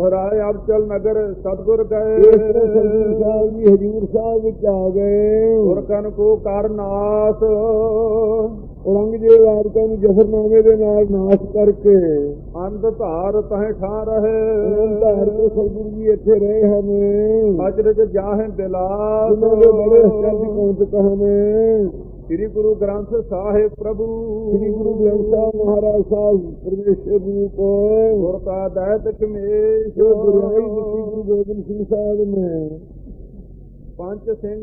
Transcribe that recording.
दोहराए अब चल नगर सतगुर गए। सतगुर साहब जी हजूर साहब विच आ गए। गुरकन को कर नाश औरंगजेब आदਿਕਾਂ ਨੂੰ ਜਫਰਨਾਮੇ ਦੇ ਨਾਲ ਨਾਸ਼ ਕਰਕੇ अंध धार तह ठा रहे। ਧਾਰ ਕੇ ਸਤਿਗੁਰੂ ਜੀ ਇੱਥੇ ਰਹੇ ਹਨ। अचरज जाहे बिलास ਉਹਨਾਂ ਦੇ ਬੜੇ ਅਚਰਜ ਕੌਂਤਕ ਹਨ। श्री गुरु ग्रंथ साहिब प्रभु श्री गुरु ग्रंथ साहिब महाराज साहब परमेश्वर रूप गुरता दैत कमेश गुरुआई गुरु गोबिंद सिंह साहब ने पंच सिंह